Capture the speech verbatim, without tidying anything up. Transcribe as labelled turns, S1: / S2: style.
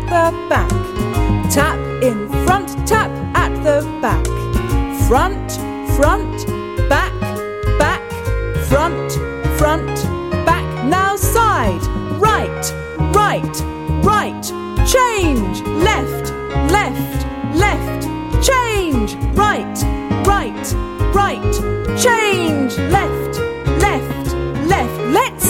S1: the back. Tap in front, tap at the back. Front, front, back, back, front, front, back. Now side, right, right, right. Change, left, left, left. Change, right, right, right. Change, left, left, left. Let's